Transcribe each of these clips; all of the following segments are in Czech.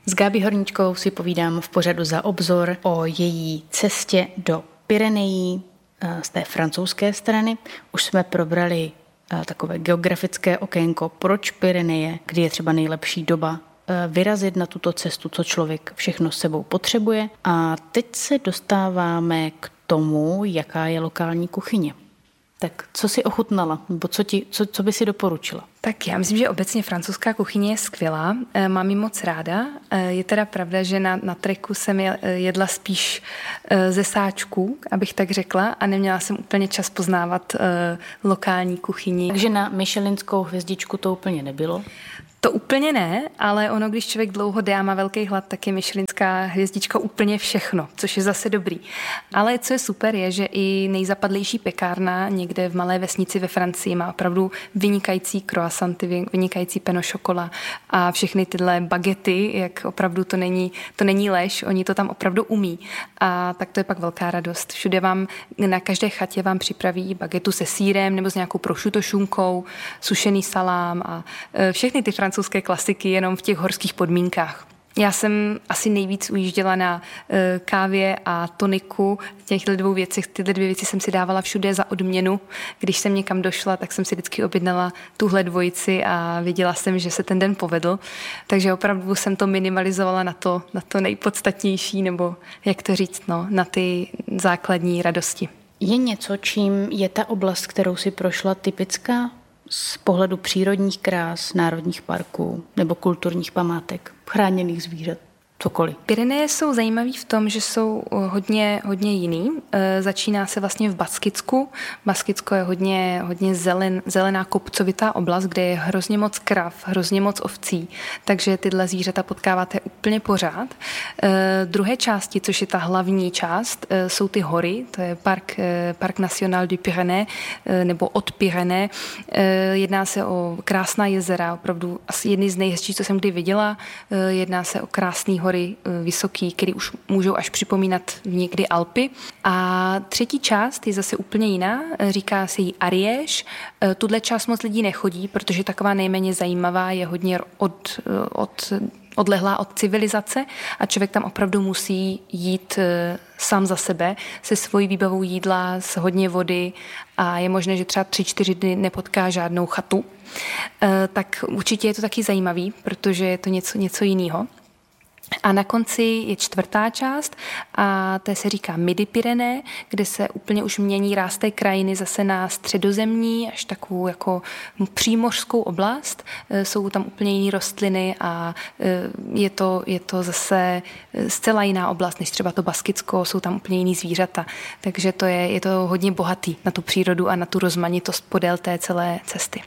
S Gábí Horníčkou si povídám v pořadu Za obzor o její cestě do Pyrenejí z té francouzské strany. Už jsme probrali takové geografické okénko, proč Pyreneje, kdy je třeba nejlepší doba vyrazit na tuto cestu, co člověk všechno s sebou potřebuje. A teď se dostáváme k tomu, jaká je lokální kuchyně. Tak co jsi ochutnala, nebo co by si doporučila? Tak já myslím, že obecně francouzská kuchyně je skvělá, mám ji moc ráda. Je teda pravda, že na treku jsem jedla spíš ze sáčků, abych tak řekla, a neměla jsem úplně čas poznávat lokální kuchyni. Takže na michelinskou hvězdičku to úplně nebylo? To úplně ne, ale ono, když člověk dlouho jde a má velký hlad, tak je michelinská hvězdička úplně všechno, což je zase dobrý. Ale co je super, je, že i nejzapadlejší pekárna někde v malé vesnici ve Francii má opravdu vynikající croissanty, vynikající pain au chocolat a všechny tyhle bagety, jak opravdu to není lež, oni to tam opravdu umí. A tak to je pak velká radost. Všude na každé chatě vám připraví bagetu se sýrem nebo s nějakou prosciutto šunkou, sušený salám a všechny ty francouzské klasiky jenom v těch horských podmínkách. Já jsem asi nejvíc ujížděla na kávě a toniku. Tyhle dvě věci jsem si dávala všude za odměnu. Když jsem někam došla, tak jsem si vždycky objednala tuhle dvojici a věděla jsem, že se ten den povedl. Takže opravdu jsem to minimalizovala na to nejpodstatnější, nebo jak to říct, na ty základní radosti. Je něco, čím je ta oblast, kterou si prošla, typická z pohledu přírodních krás, národních parků nebo kulturních památek, chráněných zvířat, cokoliv? Pyreneje jsou zajímavý v tom, že jsou hodně jiný. Začíná se vlastně v Baskicku. Baskicko je hodně zelená kopcovitá oblast, kde je hrozně moc krav, hrozně moc ovcí, takže tyhle zvířata potkáváte úplně pořád. Druhé části, což je ta hlavní část, jsou ty hory, to je Parc National du Pyrénées nebo od Pyrénées. Jedná se o krásná jezera, opravdu asi jedny z nejhezčích, co jsem kdy viděla. Jedná se o krásný hory vysoký, který už můžou až připomínat někdy Alpy. A třetí část je zase úplně jiná, říká se jí Ariège. Tuhle část moc lidí nechodí, protože taková nejméně zajímavá, je hodně odlehlá od civilizace a člověk tam opravdu musí jít sám za sebe se svojí výbavou jídla, s hodně vody a je možné, že třeba 3-4 dny nepotká žádnou chatu. Tak určitě je to taky zajímavý, protože je to něco jiného. A na konci je čtvrtá část a to se říká Midi-Pyrénées, kde se úplně už mění ráz té krajiny zase na středozemní, až takovou jako přímořskou oblast. Jsou tam úplně jiné rostliny a je to zase zcela jiná oblast, než třeba to Baskicko, jsou tam úplně jiný zvířata. Takže je to hodně bohatý na tu přírodu a na tu rozmanitost podél té celé cesty.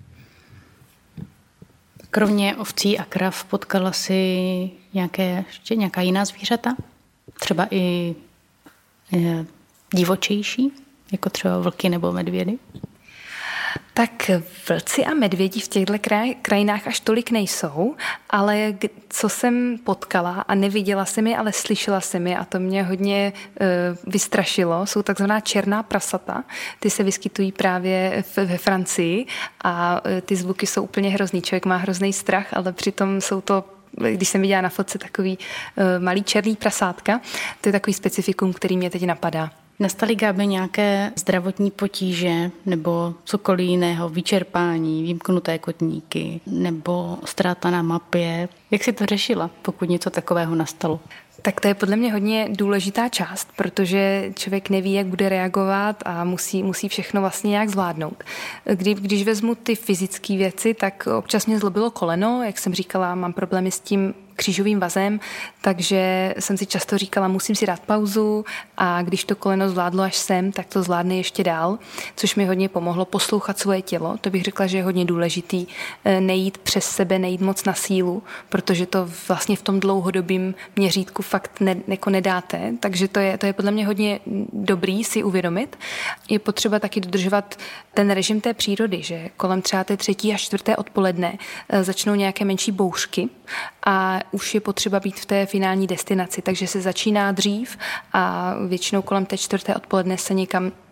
Kromě ovcí a krav potkala si ještě nějaká jiná zvířata? Třeba i divočejší, jako třeba vlky nebo medvědy? Tak vlci a medvědi v těchto krajinách až tolik nejsou, ale co jsem potkala a neviděla jsem je, ale slyšela jsem je a to mě hodně vystrašilo, jsou takzvaná černá prasata. Ty se vyskytují právě ve Francii a ty zvuky jsou úplně hrozný. Člověk má hrozný strach, ale přitom jsou to, když jsem viděla na fotce, takový malý černý prasátka, to je takový specifikum, který mě teď napadá. Nastaly, Gáby, nějaké zdravotní potíže nebo cokoliv jiného, vyčerpání, vymknuté kotníky nebo ztráta na mapě? Jak jsi to řešila, pokud něco takového nastalo? Tak to je podle mě hodně důležitá část, protože člověk neví, jak bude reagovat a musí všechno vlastně nějak zvládnout. Když vezmu ty fyzické věci, tak občas mě zlobilo koleno, jak jsem říkala, mám problémy s tím křížovým vazem, takže jsem si často říkala, musím si dát pauzu a když to koleno zvládlo až sem, tak to zvládne ještě dál, což mi hodně pomohlo poslouchat svoje tělo. To bych řekla, že je hodně důležitý, nejít přes sebe, nejít moc na sílu, protože to vlastně v tom dlouhodobém měřítku fakt nedáte, takže to je podle mě hodně dobrý si uvědomit. Je potřeba taky dodržovat ten režim té přírody, že kolem třeba té 3. a 4. odpoledne začnou nějaké menší bouřky a už je potřeba být v té finální destinaci, takže se začíná dřív a většinou kolem té 4. odpoledne se někam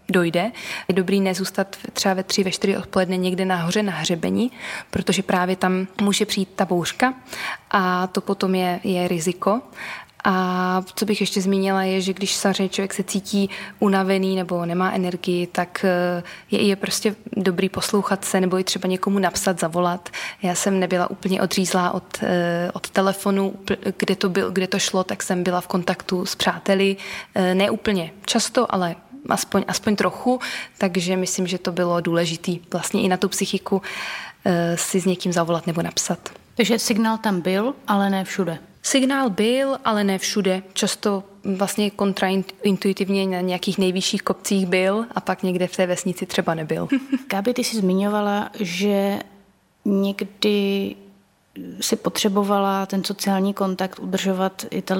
dojde. Je dobrý nezůstat třeba ve 3, ve 4 odpoledne někde nahoře na hřebeni, protože právě tam může přijít ta bouřka a to potom je riziko. A co bych ještě zmínila je, že když samozřejmě člověk se cítí unavený nebo nemá energii, tak je prostě dobrý poslouchat se nebo i třeba někomu napsat, zavolat. Já jsem nebyla úplně odřízlá od telefonu, kde to šlo, tak jsem byla v kontaktu s přáteli. Ne úplně často, ale aspoň trochu, takže myslím, že to bylo důležitý vlastně i na tu psychiku si s někým zavolat nebo napsat. Takže signál tam byl, ale ne všude. Signál byl, ale ne všude. Často vlastně kontraintuitivně na nějakých nejvyšších kopcích byl a pak někde v té vesnici třeba nebyl. Gábi, ty jsi zmiňovala, že někdy si potřebovala ten sociální kontakt udržovat i